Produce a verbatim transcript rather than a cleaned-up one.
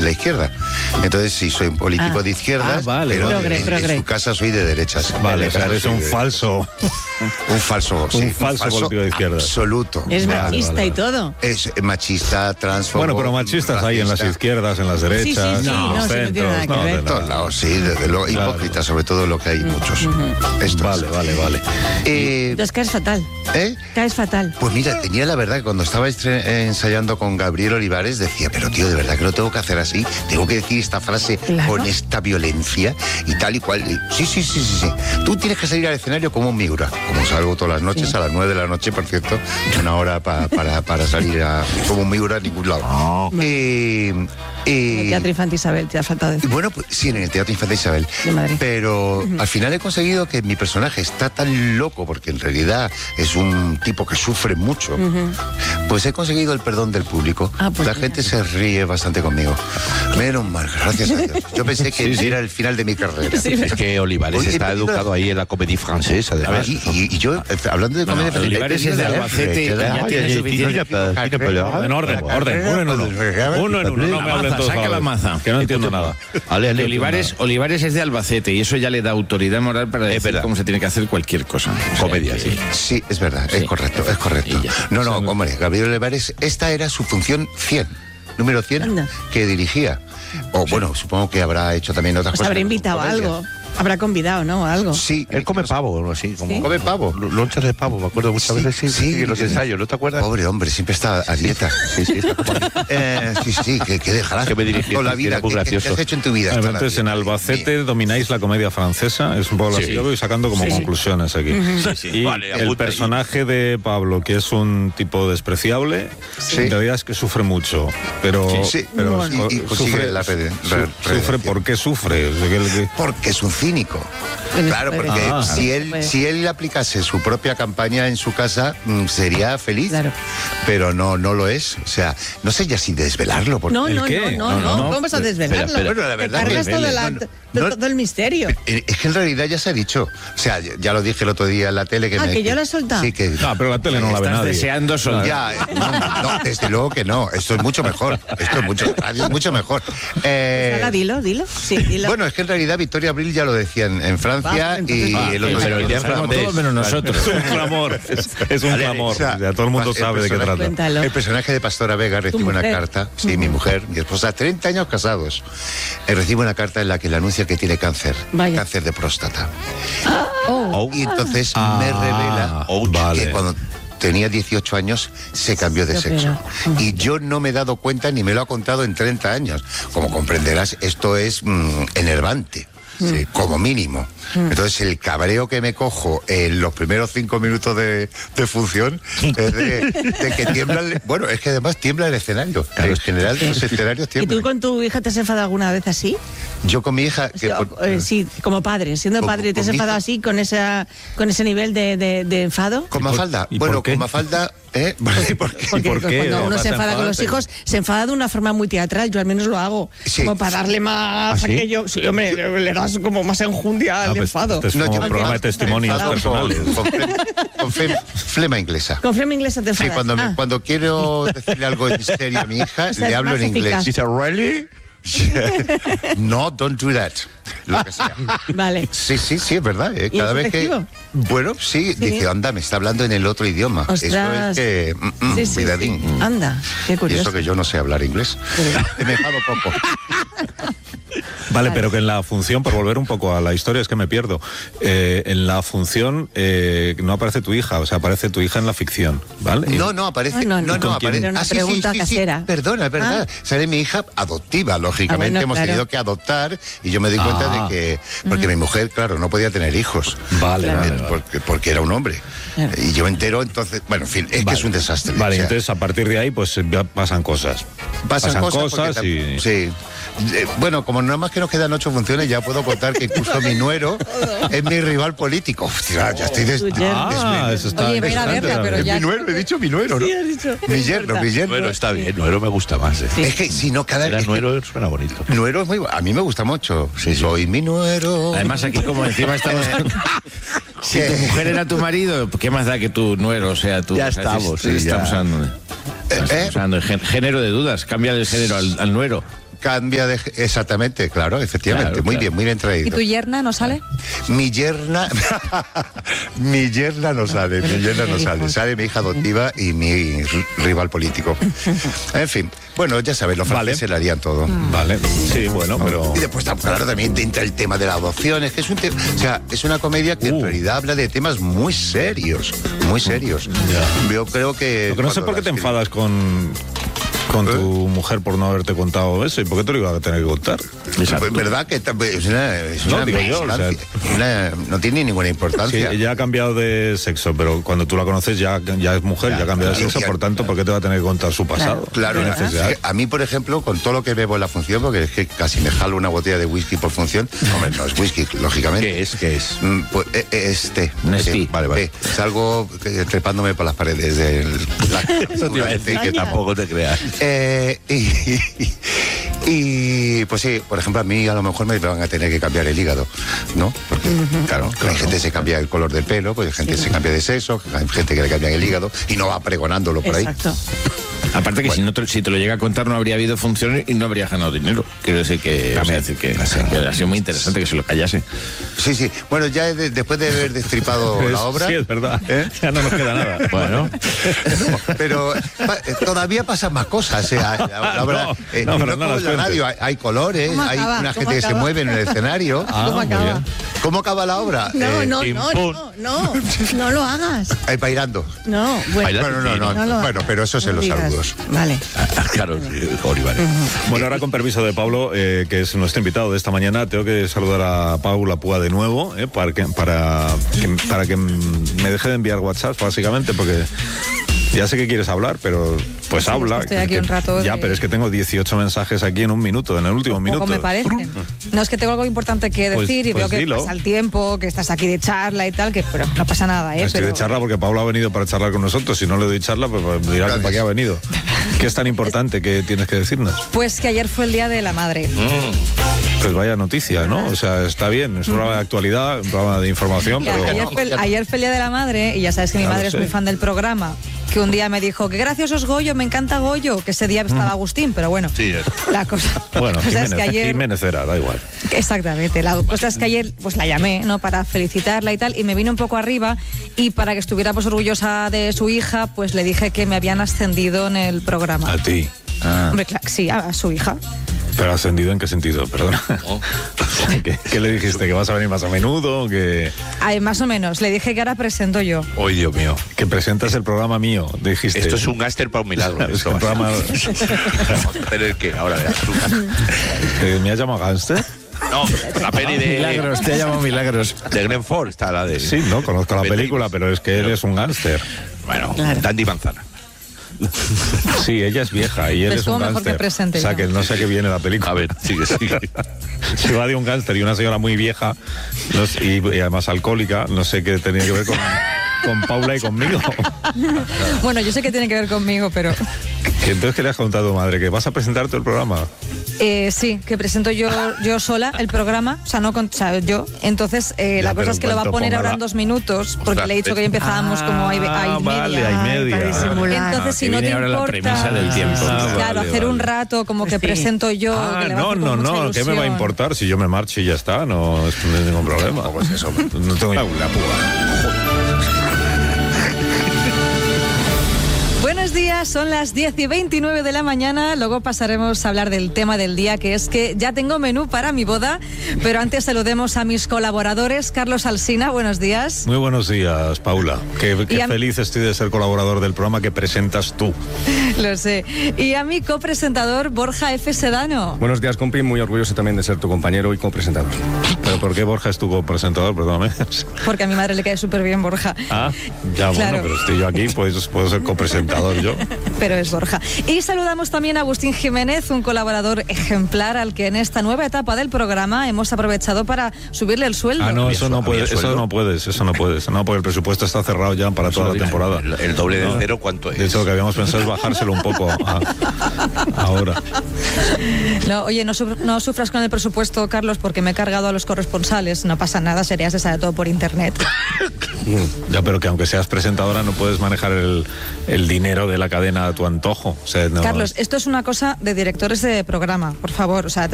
la izquierda. Entonces sí, soy un político Ah. de izquierdas, Ah, vale, pero Progre, en, progre. en su casa soy de derechas. Vale, o sea, Claro, eres soy un de- falso. Un falso, sí, Un falso político de izquierdas. absoluto. Es Vale, machista vale, y vale. todo. Es machista, transfobo. Bueno, pero machistas hay en las racista. izquierdas, en las derechas, Sí, sí, sí, en no, los sí, no tiene centros. nada que no, ver. de En todos nada. lados, sí, desde luego. Claro. Hipócritas, sobre todo lo que hay muchos. Estos. Vale, vale, vale. Eh, Entonces caes fatal. ¿eh? Caes fatal. Pues mira, tenía la verdad que cuando estaba estre- ensayando con Gabriel Olivares decía, pero tío, de verdad que lo tengo que hacer así, tengo que decir esta frase Claro. con esta violencia y tal y cual. Y, sí, sí, sí, sí, sí. Tú tienes que salir al escenario como un Miura, como salgo todas las noches, Sí. a las nueve de la noche, por cierto, una hora pa- para, para salir a, como un Miura a ningún lado. Eh, eh, El Teatro Infante Isabel, te ha faltado y decir. bueno, pues sí, en el Teatro Infante Isabel. De Madrid. Pero al final he conseguido que mi personaje está tan loco, porque en realidad es un tipo que sufre mucho, pues he conseguido el perdón del público. Ah, pues La mira. gente se ríe bastante conmigo. Menos mal, gracias a Dios. Yo pensé que era el final de mi carrera. Sí, Es que Olivares Oye, está he venido- educado ahí en la comédie francesa, además. Y, y- y yo, eh, hablando de comedia, no, Olivares he es de venido Albacete y F, ya que- tiene Ay, suficiente. ay, ay, En orden, orden, uno en uno. Uno en uno, no me hablen maza, todos a saca la la vez, maza. que no entiendo nada. Ale, ale, Olivares, Olivares es de Albacete y eso ya le da autoridad moral para decir verdad. cómo se tiene que hacer cualquier cosa. O sea, Comedia, que- sí. Sí, es verdad, Sí. es correcto, es correcto. Y ya. No, no, hombre, Gabriel Olivares, esta era su función cien, número cien, Anda. que dirigía. O bueno, supongo que habrá hecho también otras Os cosas. habrá invitado a Comedia. algo. Habrá convidado, ¿no? Algo. Sí, Él come pavo o algo así. Como ¿Sí? come pavo. Lo- lonchas de pavo, me acuerdo muchas Sí, veces. Sí, sí. sí, en los ensayos, ¿no te acuerdas? Pobre hombre, siempre está a dieta. Sí, sí, está como aquí. Eh, sí, sí, que, que dejarás Que me dirigiste, toda la que vida. era muy ¿Qué, qué- gracioso. qué has hecho en tu vida? Bueno, Toda la entonces en vida. Albacete domináis la comedia francesa, es un poco lo que yo voy sacando como conclusiones aquí. Y Vale, el apunta personaje de Pablo, que es un tipo despreciable, Sí. en realidad es que sufre mucho, pero, Sí, pero bueno. Y- y consigue la rede- su- re- sufre, redención. ¿por qué sufre? O sea, que el- Porque es un cínico. Pero Claro, puede porque ser. Ah. si él Puede. si él aplicase su propia campaña en su casa, mm, sería feliz. Claro. Pero no, no lo es. O sea, no sé ya si desvelarlo. Porque No, ¿El no, qué? no, No, no, no, no. no. ¿Cómo vas a desvelarlo? Espera, espera. Bueno, la verdad Te cargas que- todo, la- no, to- no. todo el misterio. Eh, Es que en realidad ya se ha dicho. O sea, ya ya lo dije el otro día en la tele. Que Ah, me, que ya lo has soltado. Sí, que. No, pero la tele no la ve Estás nadie. deseando soltar. Ya, eh, no, no, desde luego que no. Esto es mucho mejor. Esto es mucho, radio es mucho mejor. Eh, Ahora dilo, dilo. Sí, dilo. bueno, es que en realidad Victoria Abril ya lo decía en, en Francia Va, entonces y va. el otro pero día el día lo sabemos francés. Todos menos nosotros. Es un clamor, es, es un clamor. O sea, ya todo el mundo el sabe de qué personaje- trata. Cuéntalo. El personaje de Pastora Vega recibe una mujer? carta, sí, mi mujer, mi esposa, treinta años casados, eh, recibe una carta en la que le anuncia que tiene cáncer, Vaya. cáncer de próstata. Oh. Y entonces Ah, me revela oh, vale. que cuando tenía dieciocho años se cambió de Se sexo. operó. Y yo no me he dado cuenta ni me lo ha contado en treinta años. Como comprenderás, esto es mm, enervante. Sí, como mínimo. Entonces el cabreo que me cojo en los primeros cinco minutos de, de función es de, de que tiembla el- bueno, es que además tiembla el escenario. En general los escenarios ¿Y tú tiemblan. con tu hija te has enfadado alguna vez así? Yo con mi hija que Sí, o- por- eh, sí, como padre, siendo ¿Con- padre, ¿te has con mi enfadado hija? así con esa con ese nivel de, de- de enfado? con por- Mafalda. y Bueno, por qué? con Mafalda, ¿eh? ¿Por qué? Porque por qué? cuando ¿O uno vas se a enfada con los enfadarte? hijos, se enfada de una forma muy teatral, yo al menos lo hago. Sí. Como para darle más ¿Ah, sí? aquello. Sí, hombre, le, le das como más enjundia al Ah, pues, enfado. este es No, como yo un programa de enfadado, testimonios enfadado personales. Con, con flema, con flema- flema inglesa. Con flema inglesa te Sí, enfadas. cuando, me- Ah, cuando quiero decirle algo en serio a mi hija, O sea, le es hablo más en inglés. eficaz. Dice, ¿really? No, don't do that. Lo que sea. Vale. Sí, sí, sí, es verdad. ¿eh? ¿Y Cada es vez que. efectivo? Bueno, sí, dice, anda, me está hablando en el otro idioma. Eso Ostras. es que. mm, mm, Sí, sí, cuidadín. sí. Anda, qué Y curioso. eso que yo no sé hablar inglés. He dejado poco. Vale, pero que en la función, por volver un poco a la historia, es que me pierdo. Eh, en la función eh, no aparece tu hija, o sea, aparece tu hija en la ficción, ¿vale? Y- No, no, aparece. Ah, no, No, no. no, ¿Con quién? aparece. Era una Ah, sí, sí, pregunta sí, sí. casera. Perdona, es verdad. Ah. Sale mi hija adoptiva, lógicamente. Ah, bueno, hemos claro. tenido que adoptar y yo me di cuenta Ah. de que. Porque mi mujer, claro, no podía tener hijos. Vale, Claro. vale, Eh, vale. Porque, porque era un hombre. Claro. Y yo me entero, entonces. Bueno, en fin, es que Vale. es un desastre. Vale, o sea, entonces a partir de ahí pues ya pasan cosas. pasan, cosas, porque cosas tam- y... Sí. Eh, Bueno, como nada más que nos quedan ocho funciones, ya puedo contar que incluso mi nuero es mi rival político. Hostia, ya estoy des... Tu yerno. Ah, eso está Oye, ven a interesante verla, pero también. ya- Es mi nuero, he dicho mi nuero, ¿no? Sí, has dicho. Mi No yerno, importa. mi yerno. Bueno, está bien, nuero me gusta más. ¿eh? Es que si no, cada Era es que nuero suena bonito. nuero es muy bu- a mí me gusta mucho. Soy mi nuero. Además, aquí como encima estamos... Si tu mujer era tu marido, ¿qué más da que tu nuero sea tu... Ya o sea, estamos, si- sí, estamos ya. hablando de- Eh, estamos eh, hablando de gen- género de dudas, cambia el género al, al nuero. Cambia de... Exactamente, claro, efectivamente. Claro, muy claro. bien, muy bien traído. ¿Y tu yerna no sale? Mi yerna... mi yerna no sale, mi yerna no sale. Sale mi hija adoptiva y mi r- rival político. En fin, bueno, ya sabes, los franceses Vale. le harían todo. Vale, sí, bueno, pero... Y después, claro, también entra el tema de la adopción. Es que es un tema... O sea, es una comedia que Uh. en realidad habla de temas muy serios. Muy serios. Yo creo que... Lo que no sé cuando por qué la te escribí- enfadas con, con tu mujer por no haberte contado eso. ¿Y por qué te lo iba a tener que contar? Pues verdad que tam- es una, es No, una digo yo, o sea- importancia, una- no tiene ninguna Sí, importancia. ella ha cambiado de sexo, pero cuando tú la conoces ya, ya es mujer, ya ha cambiado de claro. sexo, por tanto, ¿por qué te va a tener que contar su pasado? Claro, ¿Qué necesidad? es que a mí, por ejemplo, con todo lo que bebo en la función, porque es que casi me jalo una botella de whisky por función, hombre, no es whisky, lógicamente. ¿Qué es? ¿Qué es? Mm, Pues eh, eh, es té. No es Té, té. Vale, vale. Salgo eh, trepándome por las paredes del... la- Eso te iba a decir que tampoco te creas. Eh, y, y, pues sí, por ejemplo, a mí a lo mejor me van a tener que cambiar el hígado, ¿no? Porque, claro, hay gente que se cambia el color del pelo, pues hay gente que se cambia de sexo, hay gente que le cambian el hígado y no va pregonándolo por ahí. Exacto. Aparte que si, no te, si te lo llega a contar no habría habido funciones y no habría ganado dinero. Quiero decir que, o sea, decir que, que ha sido muy interesante que se lo callase. Sí, sí. Bueno, ya de- después de haber destripado Es- la obra... Sí, es verdad. ¿eh? Ya no nos queda nada. Bueno, No, pero pa- eh, todavía pasan más cosas. eh, la- la obra, No, eh, no, pero no no como las en la cuentes. radio, hay, hay colores, ¿Cómo hay acaba? una ¿Cómo gente que se acaba? mueve en el escenario. Ah, ¿Cómo muy acaba? bien. ¿Cómo acaba la obra? No, Eh, no, no, impun. no, no, no lo hagas. ahí bailando. No, bueno. Bueno, no, no, No lo bueno, pero eso es en no los digas. saludos. Vale. Claro, sí, Olivares. Bueno, ahora con permiso de Pablo, eh, que es nuestro invitado de esta mañana, tengo que saludar a Paula Púa de nuevo, eh, para, que, para, que, para que me deje de enviar WhatsApp, básicamente, porque ya sé que quieres hablar, pero pues Sí, habla. estoy aquí que- un rato Ya, de- pero es que tengo dieciocho mensajes aquí en un minuto, en el último minuto. Poco me parecen. No, es que tengo algo importante que Pues- decir y pues veo que dilo. pasa el tiempo, que estás aquí de charla y tal, que pero no pasa nada, ¿eh? Estoy pero... de charla porque Paula ha venido para charlar con nosotros. Si no le doy charla, pues pues dirá que Gracias. para qué ha venido. ¿Qué es tan importante que tienes que decirnos? Pues que ayer fue el Día de la Madre. Pues vaya noticia, ¿no? O sea, está bien, es un programa de actualidad, un programa de información, Mira, pero... ayer, fue el, ayer fue el Día de la Madre y ya sabes que mi Ya lo madre es sé. muy fan del programa. Que un día me dijo, qué gracioso es Goyo, me encanta Goyo. Que ese día estaba Agustín, pero bueno. Sí, es. La cosa, Bueno, la cosa es Jiménez, que ayer... Jiménez era, da igual. Exactamente, la cosa es que ayer pues la llamé, ¿no? Para felicitarla y tal, y me vino un poco arriba y para que estuviera pues orgullosa de su hija, pues le dije que me habían ascendido en el programa. A ti. Hombre, claro, sí, a, a su hija. ¿Pero ascendido en qué sentido? Perdona. ¿Qué, qué le dijiste? ¿Que vas a venir más a menudo? ¿Que, Ay, más o menos, le dije que ahora presento yo. Hoy, Dios mío. que presentas el programa mío? Dijiste. Esto es un gáster para un milagro. Es Esto un va a programa... ser. Vamos a tener que ahora verás tú. Eh, ¿Me has llamado gánster? No, la peli de, Milagros, te ha llamado Milagros. de Glenn Ford está la de. Sí, no, conozco la película, pero es que él es un gánster. Bueno, Claro. Dandy Manzana. Sí, ella es vieja y él Pues es un como mejor que gánster. presente O sea, yo. que no sé qué viene la película. A ver, sigue, sigue. Si va de un gánster y una señora muy vieja no sé, y, y además alcohólica, no sé qué tenía que ver con, con Paula y conmigo. Bueno, yo sé que tiene que ver conmigo, pero ¿Que entonces qué le has contado a tu madre? ¿Que vas a presentar todo el programa? eh, sí, que presento yo yo sola el programa, o sea, no con, o sea, yo. Entonces, eh, Ya, la cosa pero es que lo va a en cuanto poner ponga ahora la- en dos minutos, porque Ostras, le he dicho que hoy empezábamos como a, y- a Ah, y vale, media. a y media. para disimular. Entonces, Ah, si que no te viene ahora la importa, premisa del tiempo. Ah, claro, vale, hacer un vale. rato como que Sí. presento yo. Ah, que le va a no, hacer no, con mucha no, ¿qué me va a ilusión. importar si yo me marcho y ya está? No, esto no hay ningún problema. Pues eso, no tengo la púa. Buenos días, son las diez y veintinueve de la mañana, luego pasaremos a hablar del tema del día, que es que ya tengo menú para mi boda, pero antes saludemos a mis colaboradores. Carlos Alsina, buenos días. Muy buenos días, Paula. Qué, Y qué a- feliz estoy de ser colaborador del programa que presentas tú. Lo sé. Y a mi copresentador, Borja F. Sedano. Buenos días, compi. Muy orgulloso también de ser tu compañero y copresentador. ¿Pero por qué Borja es tu copresentador? Perdóname. Porque a mi madre le cae súper bien Borja. Ah, ya, Claro. bueno, pero estoy yo aquí, pues puedo ser copresentador yo. Pero es Borja. Y saludamos también a Agustín Jiménez, un colaborador ejemplar al que en esta nueva etapa del programa hemos aprovechado para subirle el sueldo. Ah, no, eso no ¿A mí el puedes, eso sueldo? no puedes, eso no puedes. No, porque el presupuesto está cerrado ya para toda la temporada. El, el doble del No. cero, ¿cuánto es? De hecho, lo que habíamos pensado es bajárselo un poco a- ahora. No, oye, no, suf- no sufras con el presupuesto, Carlos, porque me he cargado a los corresponsales. No pasa nada, serías de saber todo por internet. Ya, pero que aunque seas presentadora no puedes manejar el, el dinero de la cadena a tu antojo. O sea, no- Carlos, esto es una cosa de directores de programa, por favor. O sea,